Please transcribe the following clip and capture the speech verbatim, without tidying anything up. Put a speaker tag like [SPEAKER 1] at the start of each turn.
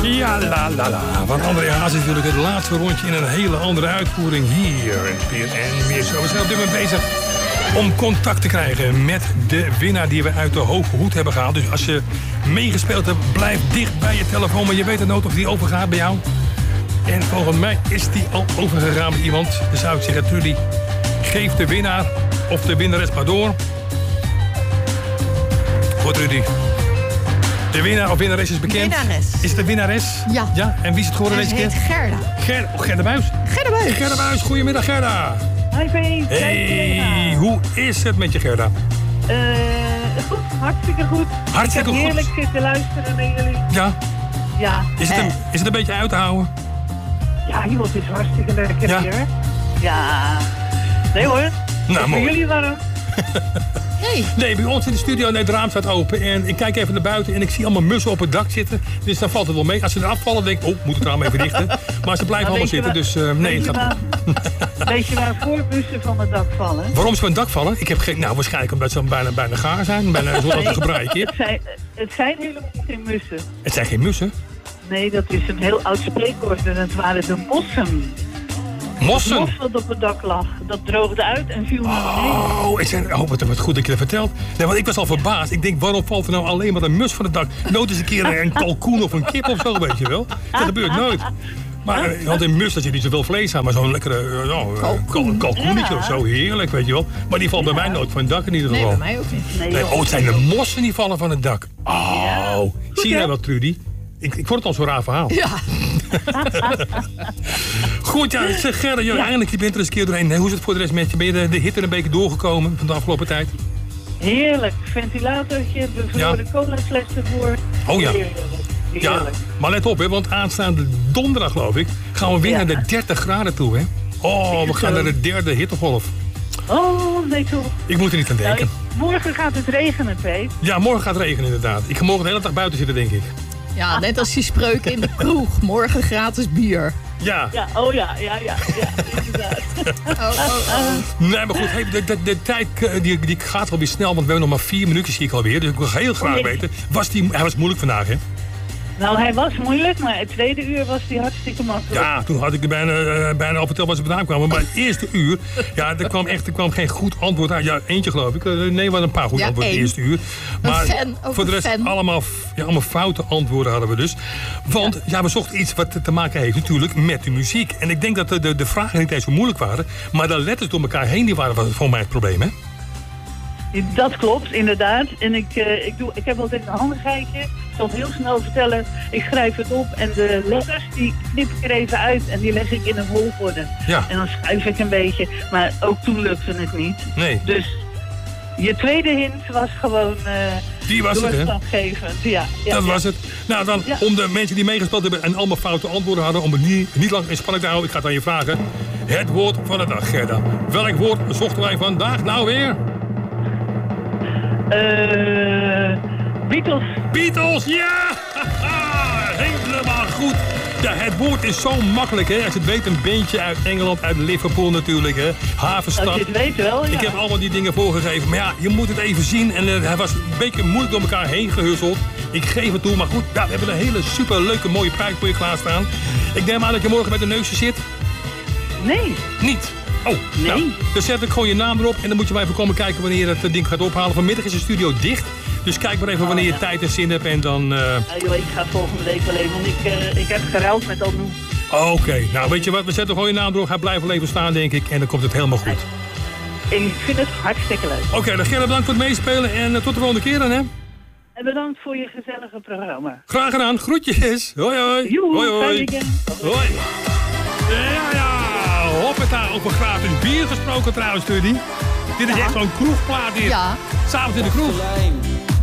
[SPEAKER 1] Ja, la la la. Want André Haas is natuurlijk het laatste rondje in een hele andere uitvoering hier in Pier en Meer Show. We zijn op dit moment bezig om contact te krijgen met de winnaar die we uit de hoge hoed hebben gehaald. Dus als je meegespeeld hebt, blijf dicht bij je telefoon. Maar je weet het nooit of die overgaat bij jou. En volgens mij is die al overgegaan met iemand. Dan zou ik zeggen, Trudy, geef de winnaar of de winnares maar door. Goed, Trudy. De winnaar of winnares is bekend.
[SPEAKER 2] Winnares.
[SPEAKER 1] Is het de winnares?
[SPEAKER 2] Ja.
[SPEAKER 1] Ja. En wie is het geworden
[SPEAKER 2] Hij
[SPEAKER 1] deze keer?
[SPEAKER 2] heet Gerda.
[SPEAKER 1] Ger oh, Gerda Buis.
[SPEAKER 2] Gerda Buis.
[SPEAKER 1] Gerda Buis, goedemiddag Gerda.
[SPEAKER 3] Hi Pete.
[SPEAKER 1] Hey, hoe is het met je Gerda?
[SPEAKER 3] Uh, goed, hartstikke goed.
[SPEAKER 1] Hartstikke
[SPEAKER 3] ik heb heerlijk
[SPEAKER 1] goed.
[SPEAKER 3] zitten luisteren naar jullie.
[SPEAKER 1] Ja.
[SPEAKER 3] Ja.
[SPEAKER 1] Is het, een, is het een beetje uit te houden?
[SPEAKER 3] Ja joh, het is hartstikke lekker
[SPEAKER 1] Ja.
[SPEAKER 3] hier. Ja. Nee hoor.
[SPEAKER 1] Nou,
[SPEAKER 3] voor
[SPEAKER 1] mooi.
[SPEAKER 3] jullie warm.
[SPEAKER 2] Hey.
[SPEAKER 1] Nee, bij ons in de studio, nee, het raam staat open. En ik kijk even naar buiten en ik zie allemaal mussen op het dak zitten. Dus dan valt het wel mee. Als ze eraf vallen, denk ik, oh, moet het raam even dichten. Maar ze blijven
[SPEAKER 3] Nou,
[SPEAKER 1] allemaal
[SPEAKER 3] weet je
[SPEAKER 1] zitten,
[SPEAKER 3] waar-
[SPEAKER 1] dus uh, nee, het
[SPEAKER 3] weet, je
[SPEAKER 1] gaat
[SPEAKER 3] waar, weet je waarvoor bussen van het dak vallen?
[SPEAKER 1] Waarom ze van het dak vallen? Ik heb geen, nou, waarschijnlijk omdat ze bijna, bijna gaar zijn. Bijna zonder te gebruiken.
[SPEAKER 3] Het zijn, het zijn helemaal geen mussen.
[SPEAKER 1] Het zijn geen mussen.
[SPEAKER 3] Nee, dat is een heel oud spreekwoord en het waren de mossen.
[SPEAKER 1] Mossen.
[SPEAKER 3] Mos dat op het dak lag. Dat droogde uit en viel naar beneden.
[SPEAKER 1] Oh, ik zei, oh wat, wat goed dat je dat vertelt. Nee, want ik was al verbaasd. Ik denk, waarom valt er nou alleen maar een mus van het dak? Nood eens een keer een kalkoen of een kip of zo, weet je wel. Dat gebeurt nooit. Maar eh, want in mus, daar zit niet zoveel vlees aan. Maar zo'n lekkere uh, nou, kalkoen. kalkoenetje
[SPEAKER 3] Ja.
[SPEAKER 1] of zo. Heerlijk, weet je wel. Maar die valt bij mij nooit van het dak in ieder
[SPEAKER 2] Nee,
[SPEAKER 1] geval.
[SPEAKER 2] bij mij ook niet.
[SPEAKER 3] Nee,
[SPEAKER 1] Nee,
[SPEAKER 3] joh.
[SPEAKER 1] oh, het zijn de mossen die vallen van het dak. Oh, zie jij
[SPEAKER 3] hè?
[SPEAKER 1] wel, Trudy? Ik, ik vond het al zo'n raar verhaal.
[SPEAKER 2] Ja.
[SPEAKER 1] Goed, ja, zeg Gerda, joh, eindelijk, je bent er eens een keer doorheen. Nee, hoe is het voor de rest met je? Ben je de, de hitte een beetje doorgekomen van de afgelopen tijd?
[SPEAKER 3] Heerlijk. Ventilatortje, bevroren
[SPEAKER 1] Ja.
[SPEAKER 3] colafles ervoor.
[SPEAKER 1] Oh ja.
[SPEAKER 3] Heerlijk.
[SPEAKER 1] Ja,
[SPEAKER 3] Heerlijk.
[SPEAKER 1] maar let op, hè, want aanstaande donderdag, geloof ik, gaan we weer
[SPEAKER 3] Ja.
[SPEAKER 1] naar de dertig graden toe, hè? Oh, we gaan naar de derde hittegolf.
[SPEAKER 3] Oh, nee toch.
[SPEAKER 1] Ik moet er niet aan
[SPEAKER 3] Nou,
[SPEAKER 1] denken.
[SPEAKER 3] ik- morgen gaat het regenen, Peet.
[SPEAKER 1] Ja, morgen gaat het regenen inderdaad. Ik ga morgen de hele dag buiten zitten, denk ik.
[SPEAKER 2] Ja, net als die spreuk in de kroeg. Morgen gratis bier.
[SPEAKER 1] Ja.
[SPEAKER 3] Ja, oh ja, ja, ja, ja, inderdaad.
[SPEAKER 2] Oh, oh, oh.
[SPEAKER 1] Nee, maar goed, hey, de, de, de tijd eh, die, die gaat alweer snel, want we hebben nog maar vier minuutjes zie ik alweer. Dus ik wil heel graag
[SPEAKER 3] Oh, nee.
[SPEAKER 1] weten, was die, hij was moeilijk vandaag, hè?
[SPEAKER 3] Nou, hij was moeilijk, maar het tweede uur was hij hartstikke makkelijk.
[SPEAKER 1] Ja, toen had ik er bijna, uh, bijna al verteld waar ze vandaan kwamen. Maar het eerste uur, ja, er kwam echt er kwam geen goed antwoord uit. Ja, eentje geloof ik. Uh, nee, wel een paar goede
[SPEAKER 2] Ja,
[SPEAKER 1] antwoorden het
[SPEAKER 2] één.
[SPEAKER 1] eerste uur. Maar
[SPEAKER 2] fan, ook
[SPEAKER 1] voor de
[SPEAKER 2] een
[SPEAKER 1] rest
[SPEAKER 2] fan.
[SPEAKER 1] allemaal, ja, allemaal foute antwoorden hadden we dus. Want ja. we zochten iets wat te maken heeft natuurlijk met de muziek. En ik denk dat de, de, de vragen niet eens zo moeilijk waren. Maar de letters door elkaar heen, die waren voor mij het probleem, hè?
[SPEAKER 3] Dat klopt, inderdaad. En ik, uh, ik, doe, ik heb altijd een handigheidje. Ik zal het heel snel vertellen. Ik schrijf het op en de letters die knip ik er even uit. En die leg ik in een volgorde.
[SPEAKER 1] Ja.
[SPEAKER 3] En dan schuif ik een beetje. Maar ook toen lukte het niet.
[SPEAKER 1] Nee.
[SPEAKER 3] Dus je tweede hint was gewoon uh,
[SPEAKER 1] Die was het, hè?
[SPEAKER 3] doorslaggevend. Ja, ja,
[SPEAKER 1] Dat
[SPEAKER 3] ja.
[SPEAKER 1] was het. Nou, dan
[SPEAKER 3] Ja.
[SPEAKER 1] om de mensen die meegespeeld hebben en allemaal foute antwoorden hadden, om het niet, niet lang in spanning te houden, ik ga het aan je vragen. Het woord van de dag, Gerda. Welk woord zochten wij vandaag nou weer?
[SPEAKER 3] Uh, Beatles.
[SPEAKER 1] Beatles, ja! Helemaal goed. Ja, het woord is zo makkelijk, hè. Als je het weet, een beentje uit Engeland, uit Liverpool natuurlijk, hè. Havenstad.
[SPEAKER 3] Als je het weet wel, ja.
[SPEAKER 1] Ik heb allemaal die dingen voorgegeven. Maar ja, je moet het even zien. En uh, hij was een beetje moeilijk door elkaar heen gehusseld. Ik geef het toe, maar goed. Ja, we hebben een hele super leuke, mooie prijs voor je klaarstaan. Ik neem aan dat je morgen met een neusje zit.
[SPEAKER 3] Nee.
[SPEAKER 1] Niet? Oh,
[SPEAKER 3] Nee.
[SPEAKER 1] nou, dan zet ik gewoon je naam erop. En dan moet je maar even komen kijken wanneer je dat ding gaat ophalen. Vanmiddag is de studio dicht. Dus kijk maar even wanneer je
[SPEAKER 3] ja.
[SPEAKER 1] tijd en zin hebt. En dan... Uh...
[SPEAKER 3] Nou, joh, ik ga volgende week wel even, want ik, uh, ik heb geruild met Anu.
[SPEAKER 1] Oké, okay. Nou weet je wat, we zetten gewoon je naam erop. Hij blijft wel even staan, denk ik. En dan komt het helemaal goed.
[SPEAKER 3] Ik vind het hartstikke leuk.
[SPEAKER 1] Oké, okay, dan Gerda, bedankt voor het meespelen. En uh, tot de volgende keer dan, hè.
[SPEAKER 3] En bedankt voor je gezellige programma.
[SPEAKER 1] Graag gedaan, groetjes. Hoi, hoi.
[SPEAKER 3] Joe,
[SPEAKER 1] hoi, hoi.
[SPEAKER 3] fijn weekend.
[SPEAKER 1] Hoi. Ja, ja. Hoppata, over gratis bier gesproken trouwens, Trudy. Dit is
[SPEAKER 2] Ja.
[SPEAKER 1] echt zo'n kroegplaat hier.
[SPEAKER 2] Ja.
[SPEAKER 1] S'avonds in de kroeg.